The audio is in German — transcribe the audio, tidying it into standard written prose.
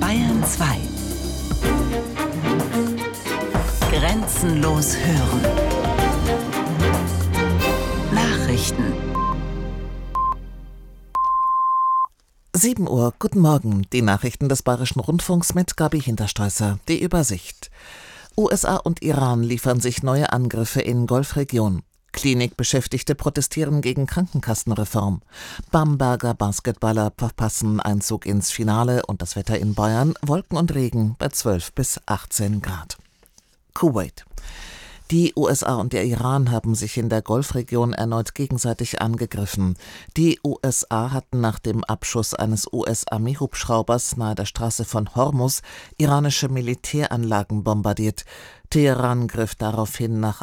Bayern 2. Grenzenlos hören. Nachrichten. 7 Uhr, guten Morgen. Die Nachrichten des Bayerischen Rundfunks mit Gabi Hinterstoisser. Die Übersicht. USA und Iran liefern sich neue Angriffe in Golfregion. Klinikbeschäftigte protestieren gegen Krankenkassenreform. Bamberger Basketballer verpassen Einzug ins Finale und das Wetter in Bayern, Wolken und Regen bei 12 bis 18 Grad. Kuwait. Die USA und der Iran haben sich in der Golfregion erneut gegenseitig angegriffen. Die USA hatten nach dem Abschuss eines US-Armeehubschraubers nahe der Straße von Hormuz iranische Militäranlagen bombardiert. Teheran griff daraufhin nach